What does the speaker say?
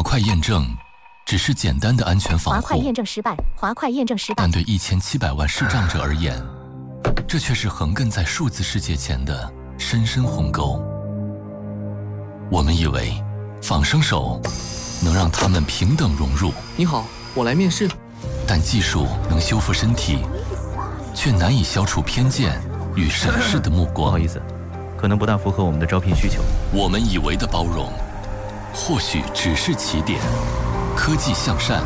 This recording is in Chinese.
快验证只是简单的安全防护， 华快验证失败，华快验证失败。 但对1700万视障者而言，这却是横亘在数字世界前的深深鸿沟。我们以为仿生手能让他们平等融入。 你好，我来面试。 但技术能修复身体，却难以消除偏见与审视的目光。 不好意思，可能不大符合我们的招聘需求。 我们以为的包容，或许只是起点。科技向善，